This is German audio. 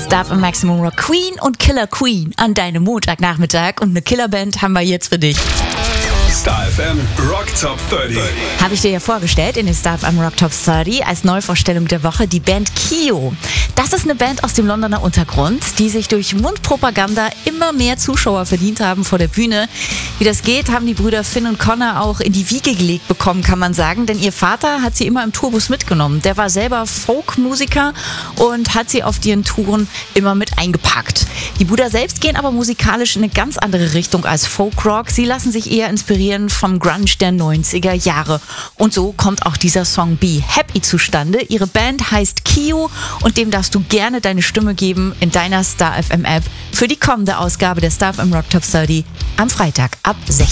Star FM Maximum Rock Queen und Killer Queen an deinem Montagnachmittag und eine Killerband haben wir jetzt für dich. Star FM Rock Top 30. Habe ich dir ja vorgestellt in den Star FM Rock Top 30 als Neuvorstellung der Woche die Band Kio. Das ist eine Band aus dem Londoner Untergrund, die sich durch Mundpropaganda immer mehr Zuschauer verdient haben vor der Bühne. Wie das geht, haben die Brüder Finn und Connor auch in die Wiege gelegt bekommen, kann man sagen, denn ihr Vater hat sie immer im Tourbus mitgenommen. Der war selber Folkmusiker und hat sie auf ihren Touren immer mit eingepackt. Die Brüder selbst gehen aber musikalisch in eine ganz andere Richtung als Folkrock. Sie lassen sich eher inspirieren vom Grunge der 90er Jahre. Und so kommt auch dieser Song Be Happy zustande. Ihre Band heißt Kio und dem darfst du gerne deine Stimme geben in deiner Star FM App für die kommende Ausgabe der Star FM Rock Top 30 am Freitag ab 16.